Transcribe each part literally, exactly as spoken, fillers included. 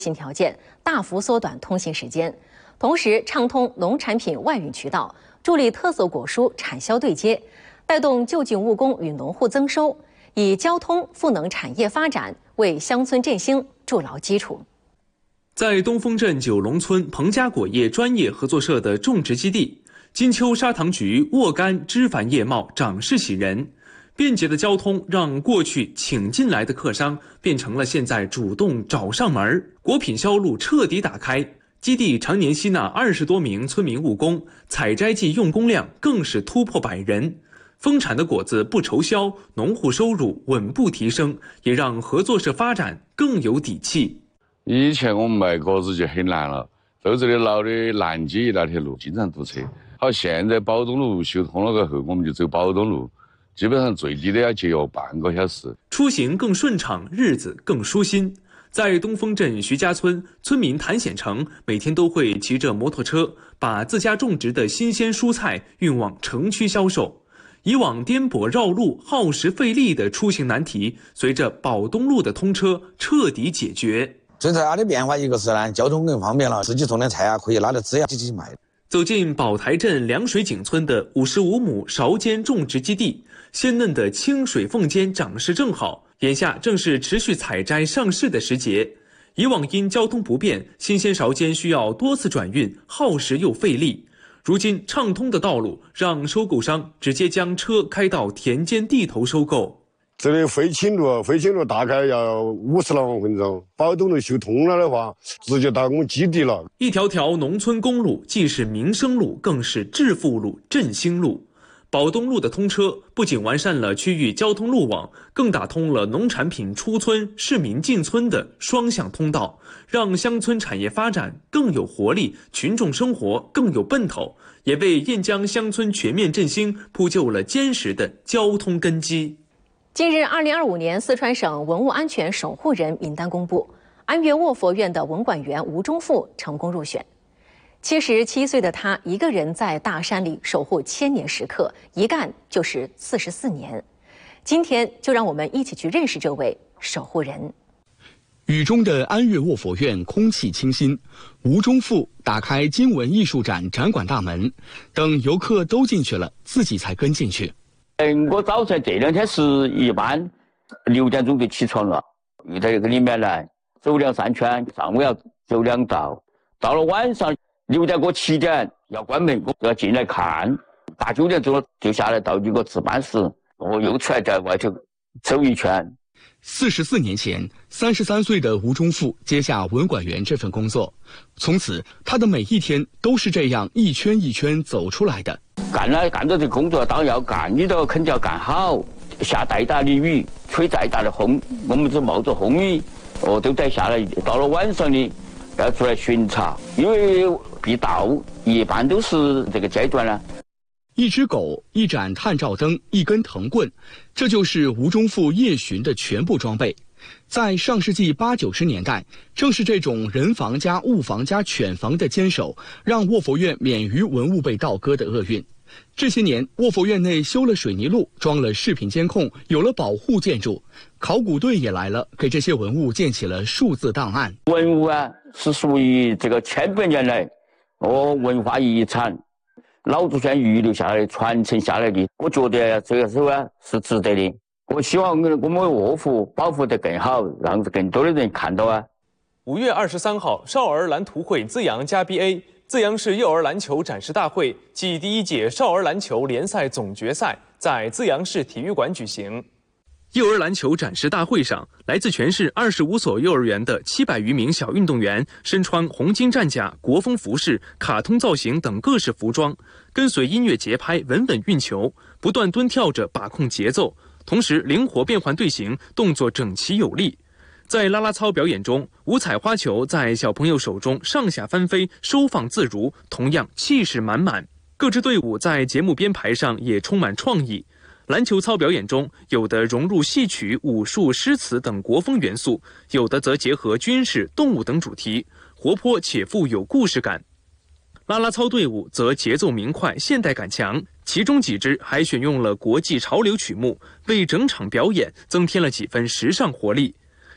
新条件，大幅缩短通行时间，同时畅通农产品外运渠道，助力特色果蔬产销对接，带动就近务工与农户增收，以交通赋能产业发展，为乡村振兴筑牢基础。 在东风镇九龙村彭家果业专业合作社的种植基地，金秋砂糖橘沃柑枝繁叶茂，长势喜人。便捷的交通让过去请进来的客商变成了现在主动找上门，果品销路彻底打开。基地常年吸纳二十多名村民务工，采摘季用工量更是突破百人。丰产的果子不愁销，农户收入稳步提升，也让合作社发展更有底气。 以前我们卖果子就很难了，走这里老的南街那条路经常堵车。好，现在宝东路修通了过后，我们就走宝东路，基本上最低的要节约半个小时， 出行更顺畅，日子更舒心。在东风镇徐家村，村民谭显成每天都会骑着摩托车，把自家种植的新鲜蔬菜运往城区销售。以往颠簸绕路、耗时费力的出行难题，随着宝东路的通车彻底解决。 最大的变化一个是呢，交通更方便了，自己种的菜啊可以拉到枝芽机去卖。 走进宝台镇凉水井村的五十五亩苕尖种植基地，鲜嫩的清水凤尖长势正好，眼下正是持续采摘上市的时节。以往因交通不便，新鲜苕尖需要多次转运，耗时又费力。如今畅通的道路让收购商直接将车开到田间地头收购。 这里飞青路，飞青路大概要五十来万分钟。宝东路修通了的话，直接到我们基地了。 一条条农村公路，既是民生路，更是致富路、振兴路。宝东路的通车不仅完善了区域交通路网，更打通了农产品出村、市民进村的双向通道，让乡村产业发展更有活力，群众生活更有奔头，也为雁江乡村全面振兴铺就了坚实的交通根基。 近日，二零二五年四川省文物安全守护人名单公布，安岳卧佛院的文管员吴忠富成功入选。七十七岁的他，一个人在大山里守护千年石刻，一干就是四十四年。今天就让我们一起去认识这位守护人。 雨中的安岳卧佛院空气清新，吴忠富打开经文艺术展展馆大门，等游客都进去了，自己才跟进去。 嗯，我早晨这两天是一般六点钟就起床了，又到这个里面来走两三圈，上午要走两道，到了晚上六点过七点要关门，我要进来看，八九点钟就下来到一个值班室，我又出来在外头走一圈。 四十四年前，三十三岁的吴忠富接下文管员这份工作，从此他的每一天都是这样一圈一圈走出来的。 干了干到这工作当然要干，你都肯定要干好。下再大的雨，吹再大的风，我们只冒着风雨，哦，都得下来。到了晚上呢，要出来巡查，因为必到，一般都是这个阶段呢。 一只狗，一盏探照灯，一根藤棍，这就是吴忠富夜巡的全部装备。在上世纪八九十年代，正是这种人防加物防加犬防的坚守，让卧佛院免于文物被盗割的厄运。这些年，卧佛院内修了水泥路，装了视频监控，有了保护建筑，考古队也来了，给这些文物建起了数字档案。 文物啊，是属于这个千百年来哦文化遗产，老祖先遗留下来、传承下来的，我觉得这个时候啊是值得的。我希望我们卧佛保护得更好，让更多的人看到啊。 五月二十三号，少儿篮图会资阳加 B A 资阳市幼儿篮球展示大会暨第一届少儿篮球联赛总决赛在资阳市体育馆举行。幼儿篮球展示大会上，来自全市二十五所幼儿园的七百余名小运动员，身穿红金战甲、国风服饰、卡通造型等各式服装，跟随音乐节拍稳稳运球，不断蹲跳着把控节奏，同时灵活变换队形，动作整齐有力。在啦啦操表演中，五彩花球在小朋友手中上下翻飞，收放自如，同样气势满满。各支队伍在节目编排上也充满创意。篮球操表演中，有的融入戏曲、武术、诗词等国风元素，有的则结合军事、动物等主题，活泼且富有故事感。啦啦操队伍则节奏明快，现代感强，其中几支还选用了国际潮流曲目，为整场表演增添了几分时尚活力。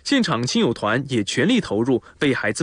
现场亲友团也全力投入，为孩子